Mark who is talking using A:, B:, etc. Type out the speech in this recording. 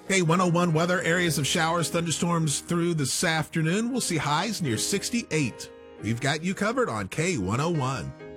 A: K101 weather, areas of showers, thunderstorms through this afternoon. We'll see highs near 68. We've got you covered on K101.